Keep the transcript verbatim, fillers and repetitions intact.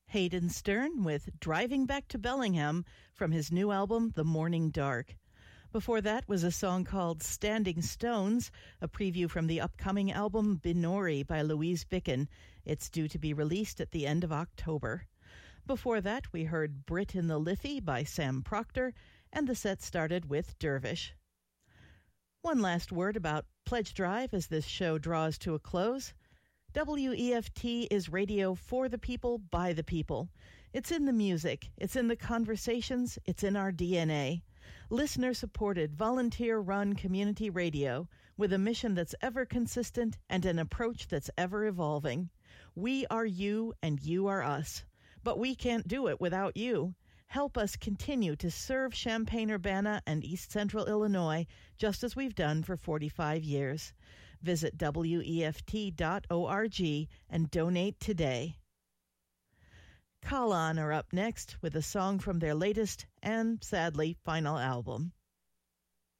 Hayden Stern with Driving Back to Bellingham from his new album, The Morning Dark. Before that was a song called Standing Stones, a preview from the upcoming album Binori by Louise Bicken. It's due to be released at the end of October. Before that, we heard Brit in the Liffey by Sam Proctor, and the set started with Dervish. One last word about Pledge Drive as this show draws to a close. W E F T is radio for the people, by the people. It's in the music, it's in the conversations, it's in our D N A. Listener-supported, volunteer-run community radio with a mission that's ever consistent and an approach that's ever evolving. We are you and you are us. But we can't do it without you. Help us continue to serve Champaign-Urbana and East Central Illinois, just as we've done for forty-five years. Visit W E F T dot org and donate today. Kalan are up next with a song from their latest and, sadly, final album.